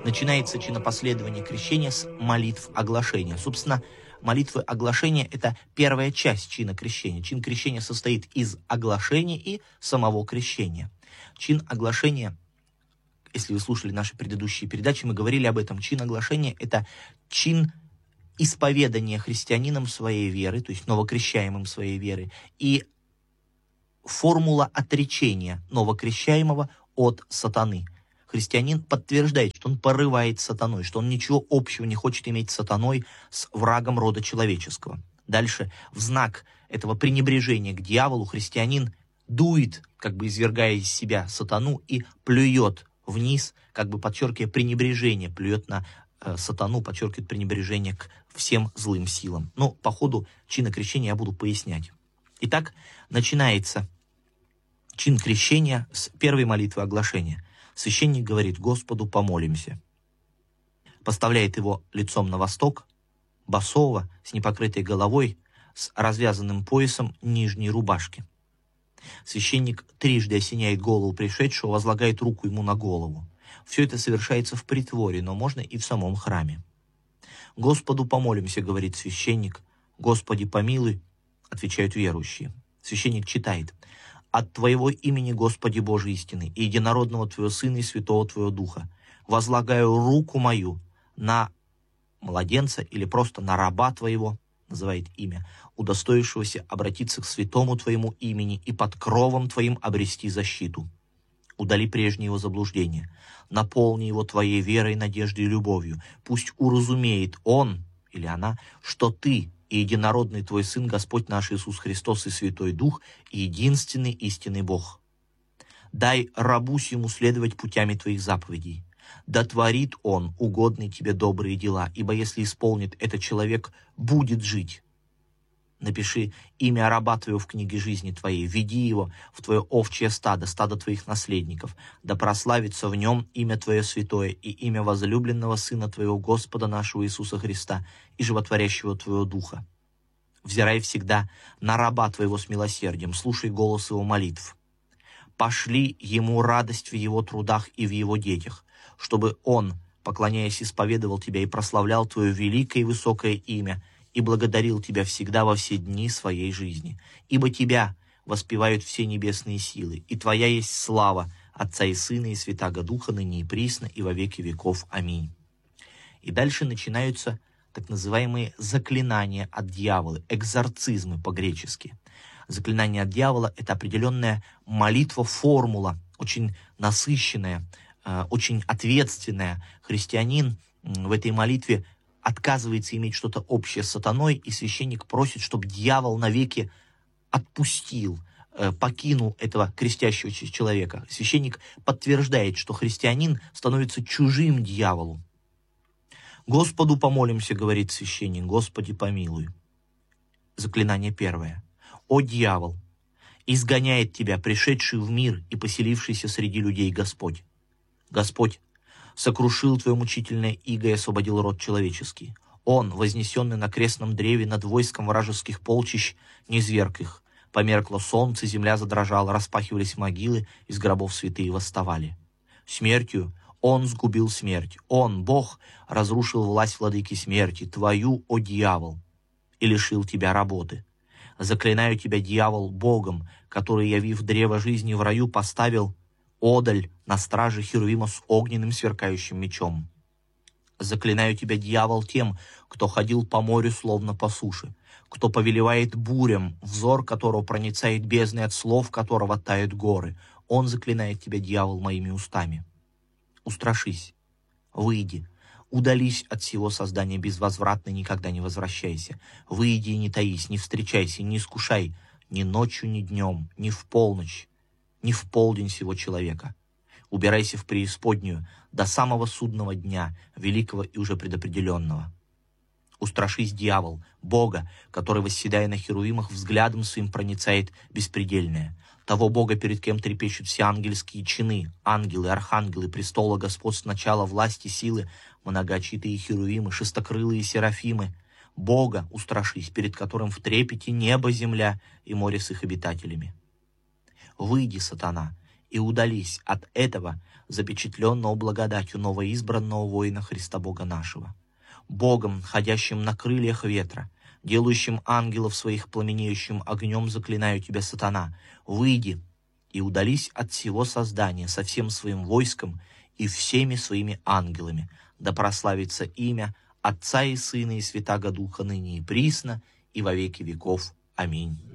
Начинается чинопоследование крещения с молитв оглашения. Собственно, молитвы оглашения – это первая часть чина крещения. Чин крещения состоит из оглашения и самого крещения. Чин оглашения, если вы слушали наши предыдущие передачи, мы говорили об этом. Чин оглашения – это чин исповедания христианином своей веры, то есть новокрещаемым своей веры, и формула отречения новокрещаемого от сатаны. Христианин подтверждает, что он порывает с сатаной, что он ничего общего не хочет иметь с сатаной, с врагом рода человеческого. Дальше, в знак этого пренебрежения к дьяволу, христианин дует, как бы извергая из себя сатану, и плюет вниз, как бы подчеркивая пренебрежение, плюет на сатану, подчеркивает пренебрежение к всем злым силам. Но по ходу чина крещения я буду пояснять. Итак, начинается чин крещения с первой молитвы оглашения. Священник говорит: «Господу помолимся». Поставляет его лицом на восток, босого, с непокрытой головой, с развязанным поясом нижней рубашки. Священник трижды осеняет голову пришедшего, возлагает руку ему на голову. Все это совершается в притворе, но можно и в самом храме. «Господу помолимся», — говорит священник. «Господи помилуй», — отвечают верующие. Священник читает: «От Твоего имени, Господи Боже истины, и единородного Твоего Сына и Святого Твоего Духа, возлагаю руку мою на младенца или просто на раба Твоего», называет имя, «удостоившегося обратиться к святому Твоему имени и под кровом Твоим обрести защиту. Удали прежнее его заблуждение, наполни его Твоей верой, надеждой и любовью. Пусть уразумеет он или она, что Ты и единородный Твой Сын, Господь наш Иисус Христос и Святой Дух, и единственный истинный Бог. Дай рабу сему следовать путями Твоих заповедей. Да творит он угодные Тебе добрые дела, ибо если исполнит это человек, будет жить. Напиши имя раба Твоего в книге жизни Твоей, веди его в Твое овчье стадо, стадо Твоих наследников, да прославится в нем имя Твое святое и имя возлюбленного Сына Твоего, Господа нашего Иисуса Христа и животворящего Твоего Духа. Взирай всегда на раба Твоего с милосердием, слушай голос его молитв. Пошли ему радость в его трудах и в его детях, чтобы он, поклоняясь, исповедовал Тебя и прославлял Твое великое и высокое имя, и благодарил Тебя всегда во все дни своей жизни. Ибо Тебя воспевают все небесные силы, и Твоя есть слава Отца и Сына и Святаго Духа, ныне и присно, и во веки веков. Аминь». И дальше начинаются так называемые заклинания от дьявола, экзорцизмы по-гречески. Заклинание от дьявола — это определенная молитва, формула, очень насыщенная, очень ответственная. Христианин в этой молитве отказывается иметь что-то общее с сатаной, и священник просит, чтобы дьявол навеки отпустил, покинул этого крестящего человека. Священник подтверждает, что христианин становится чужим дьяволу. «Господу помолимся», — говорит священник, — «Господи помилуй». Заклинание первое. «О дьявол, изгоняет тебя, пришедший в мир и поселившийся среди людей Господь. Господь сокрушил твое мучительное иго и освободил род человеческий. Он, вознесенный на крестном древе над войском вражеских полчищ, низверг их. Померкло солнце, земля задрожала, распахивались могилы, из гробов святые восставали. Смертью он сгубил смерть. Он, Бог, разрушил власть владыки смерти, твою, о дьявол, и лишил тебя работы. Заклинаю тебя, дьявол, Богом, который, явив древо жизни в раю, поставил одаль на страже Херувима с огненным сверкающим мечом. Заклинаю тебя, дьявол, тем, кто ходил по морю, словно по суше, кто повелевает бурям, взор которого проницает бездны, от слов которого тают горы. Он заклинает тебя, дьявол, моими устами. Устрашись, выйди, удались от всего создания безвозвратно, никогда не возвращайся. Выйди и не таись, не встречайся, не искушай ни ночью, ни днем, ни в полночь, ни в полдень сего человека. Убирайся в преисподнюю до самого судного дня, великого и уже предопределенного. Устрашись, дьявол, Бога, который, восседая на херувимах, взглядом своим проницает беспредельное. Того Бога, перед кем трепещут все ангельские чины, ангелы, архангелы, престола Господь, начала власти, силы, многоочитые херувимы, шестокрылые серафимы. Бога устрашись, перед которым в трепете небо, земля и море с их обитателями. Выйди, сатана, и удались от этого, запечатленного благодатью новоизбранного воина Христа Бога нашего. Богом, ходящим на крыльях ветра, делающим ангелов своих пламенеющим огнем, заклинаю тебя, сатана, выйди и удались от всего создания со всем своим войском и всеми своими ангелами, да прославится имя Отца и Сына и Святаго Духа ныне и присно, и во веки веков. Аминь.